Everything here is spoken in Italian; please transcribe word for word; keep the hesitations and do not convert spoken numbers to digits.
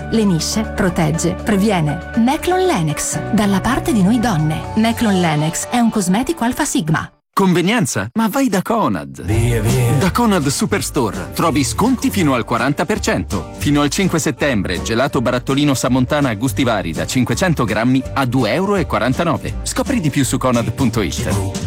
Lennox. Lenisce, protegge, previene. Meclon Lenex, dalla parte di noi donne. Meclon Lenex è un cosmetico Alfa Sigma. Convenienza? Ma vai da Conad! Via, via. Da Conad Superstore trovi sconti fino al quaranta per cento. Fino al cinque settembre, gelato barattolino Samontana a gusti vari da cinquecento grammi a due e quarantanove euro. Scopri di più su conad punto it.